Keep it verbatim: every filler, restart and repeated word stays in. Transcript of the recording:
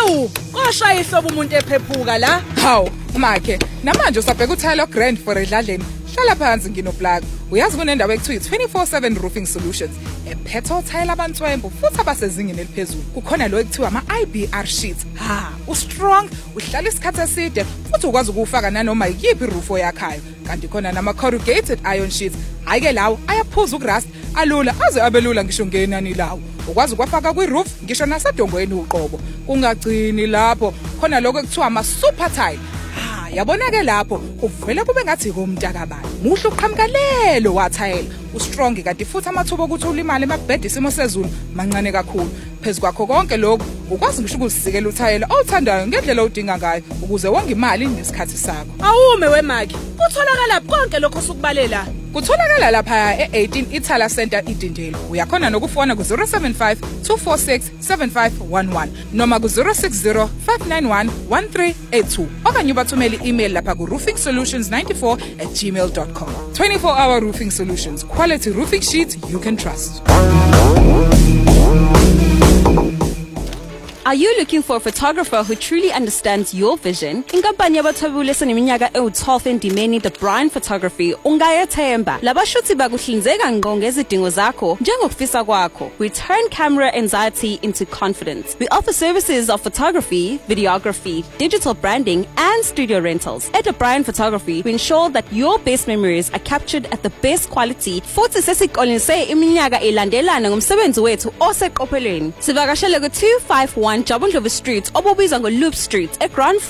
Hawu, koshaya ihlobo umuntu ephephuka la. Hawu, makhe, namanje usabheka uTyler Grand for edladleni. Hlala phansi nginoplug. Uyazi kunendawo ekuthiwa twenty-four seven Roofing Solutions. Ephetho tile abantswembu futhi abasezingeni eliphezulu. Kukhona lo ekuthiwa ama-I B R sheets. Ha, ustrong, uhlala isikhathi eside futhi ukwazi ukufaka nanoma yiphi iroof oyakhayo. Kanti khona nama-corrugated iron sheets. Hayike lawo ayaphuza ukurust, alula aze abelula ngisho ngenani lawo. Ukwazi ukwafaka kwi-roof ngisho nasedongweni uqobo. Kungagcini lapho khona lokho ekuthiwa ama-super tile. Yabonake lapho kuvela kube ngathi kumntakabani muhle uqhamukalelo wathayela ustrong kanti futhi amathuba ukuthi ulimale emabhedi isimo sezulu mancane kakhulu phezukwakho konke lokho ukwazi ngisho ukusikela uthayela awuthandayo ngendlela odinga ngayo ukuze wonge imali nesikhathi sakho awume wemaki kutholakala konke lokho sokubalela kutholakala lapha e-eighteen Ithala Center iDindelo uyakhona nokufona ku zero seven five two four six seven five one one noma ku zero six zero five nine one one three eight two okanye ubathumele i-email lapha ku roofing solutions ninety-four at gmail dot com. twenty-four hour Roofing Solutions, quality roofing sheets you can trust. Are you looking for a photographer who truly understands your vision? Inkampani yabathwebuli seneminyaka ewu-twelve endimeni The Brian Photography ungayethemba. Labashuthi bakuhlinzeka ngqo ngezidingo zakho njengokufisa kwakho. We turn camera anxiety into confidence. We offer services of photography, videography, digital branding and studio rentals. At The Brian Photography, we ensure that your best memories are captured at the best quality. Futhi sesiqolise iminyaka elandelana ngomsebenzi wethu oseqophelweni. Sivakashele ku two fifty-one Jabundlovu Street, obubizwa ngo Loop Street, eGrand